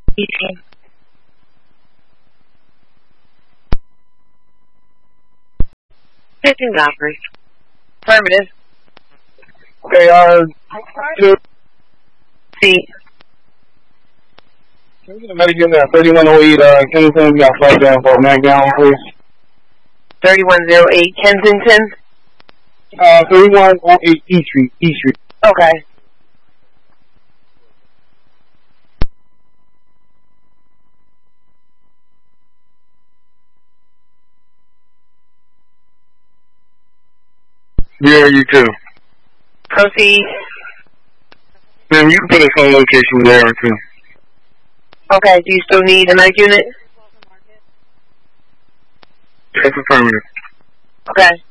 Pitching offers. Affirmative. Okay, two. C. Can we get a medic in there? 3108, Kensington, got flight down for Mac down, please. 3108 Kensington. 3108 E Street. Okay. Yeah, you too. Proceed. Ma'am, you can put us on location there too. Okay, do you still need a medic unit? That's affirmative. Okay.